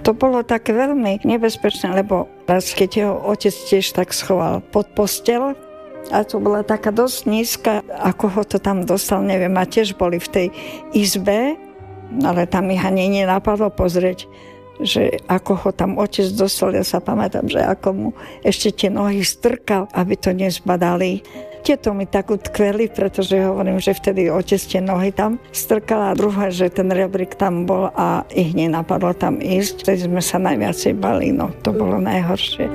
To bolo také veľmi nebezpečné, lebo raz, keď jeho otec tiež tak schoval pod posteľ, a to bola taká dosť nízka, ako ho to tam dostal, neviem, a tiež boli v tej izbe, ale tam ich ani nenapadlo pozrieť, že ako ho tam otec dostal. Ja sa pamätám, že ako mu ešte tie nohy strkal, aby to nezbadali. Tieto mi tak utkveli, pretože hovorím, že vtedy otec tie nohy tam strkal a druhé, že ten rebrík tam bol a ich nenapadlo tam ísť. Vtedy sme sa najviacej bali, no to bolo najhoršie.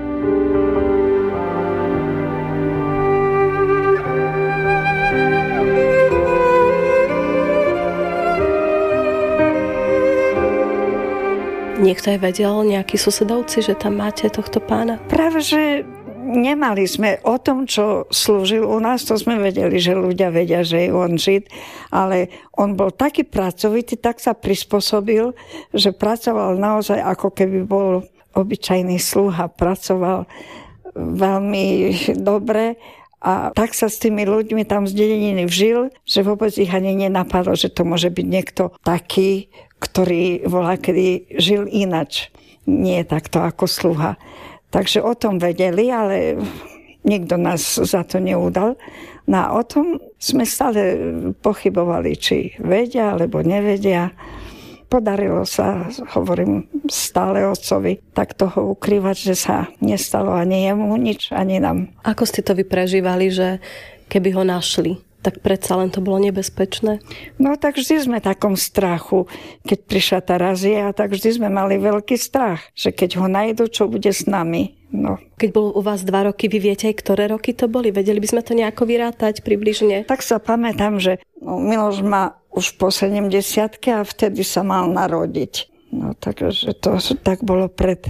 Niekto aj vedel, nejakí susedovci, že tam máte tohto pána? Práve, že nemali sme o tom, čo slúžil u nás, to sme vedeli, že ľudia vedia, že je on Žid, ale on bol taký pracovitý, tak sa prispôsobil, že pracoval naozaj ako keby bol obyčajný sluha, pracoval veľmi dobre a tak sa s tými ľuďmi tam z dediny vžil, že vôbec ich ani nenapadlo, že to môže byť niekto taký, ktorý voľakedy žil inač. Nie takto ako sluha. Takže o tom vedeli, ale nikto nás za to neudal. No a o tom sme stále pochybovali, či vedia, alebo nevedia. Podarilo sa, hovorím stále otcovi, tak toho ukrývať, že sa nestalo ani jemu nič, ani nám. Ako ste to vy prežívali, že keby ho našli, tak predsa len to bolo nebezpečné? No tak vždy sme v takom strachu. Keď prišla tá razia, tak vždy sme mali veľký strach, že keď ho nájdu, čo bude s nami. No. Keď bol u vás 2 roky, vy viete aj, ktoré roky to boli? Vedeli by sme to nejako vyrátať približne? Tak sa pamätám, že Miloš má už po 70-ke a vtedy sa mal narodiť. No takže to tak bolo pred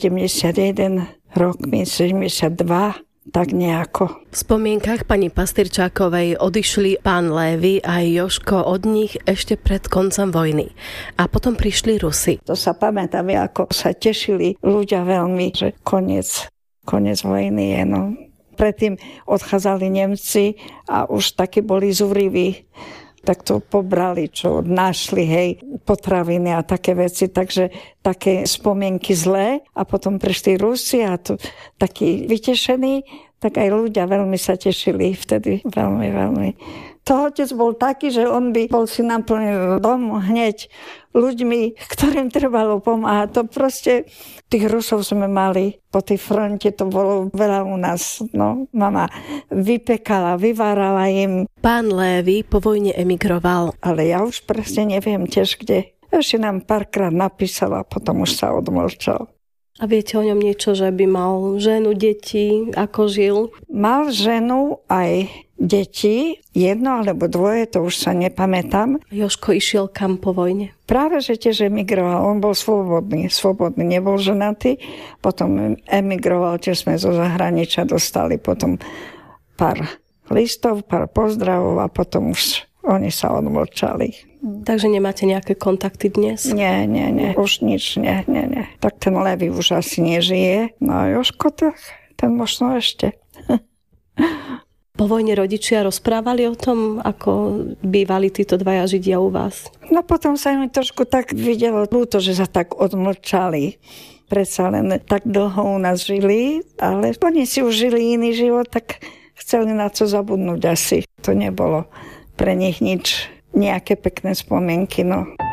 71 rokmi, 72. Tak nejako. V spomienkach pani Pastyrčákovej odišli pán Lévy a Jožko od nich ešte pred koncom vojny. A potom prišli Rusi. To sa pamätám, ako sa tešili ľudia veľmi, že koniec vojny je. No. Predtým odchádzali Nemci a už takí boli zúriví. Tak to pobrali, čo našli, hej, potraviny a také veci, takže také spomienky zlé a potom prišli Rusi a to takí vytešení, tak aj ľudia veľmi sa tešili vtedy, veľmi, veľmi. To otec bol taký, že on by bol si naplnil dom hneď ľuďmi, ktorým trebalo pomáhať. To proste, tých Rusov sme mali po tej fronte, to bolo veľa u nás. No, mama vypekala, vyvárala im. Pán Lévy po vojne emigroval. Ale ja už presne neviem tiež kde. Ešte nám párkrát napísala, potom už sa odmlčal. A viete o ňom niečo, že by mal ženu, deti, ako žil? Mal ženu aj deti, 1 alebo 2, to už sa nepamätám. Jožko išiel kam po vojne? Práve, že tiež emigroval. On bol svobodný, nebol ženatý. Potom emigroval, tiež sme zo zahraničia dostali potom pár listov, pár pozdravov a potom už oni sa odmlčali. Takže nemáte nejaké kontakty dnes? Nie. Už nič, nie. Tak ten Lévy už asi nežije. No a Jožko, ten možno ešte. Po vojne rodičia rozprávali o tom, ako bývali títo 2 Židia u vás? No potom sa mi trošku tak videlo ľúto, že sa tak odmlčali. Predsa len tak dlho u nás žili, ale oni si už žili iný život, tak chceli na co zabudnúť asi. To nebolo pre nich nič, nejaké pekné spomienky, no.